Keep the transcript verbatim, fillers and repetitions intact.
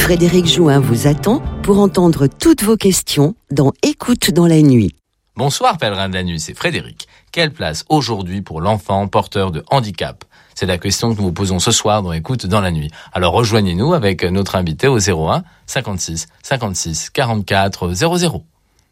Frédéric Jouin vous attend pour entendre toutes vos questions dans Écoute dans la nuit. Bonsoir pèlerin de la nuit, c'est Frédéric. Quelle place aujourd'hui pour l'enfant porteur de handicap ? C'est la question que nous vous posons ce soir dans Écoute dans la nuit. Alors rejoignez-nous avec notre invité au zéro un cinquante-six cinquante-six quarante-quatre zéro zéro.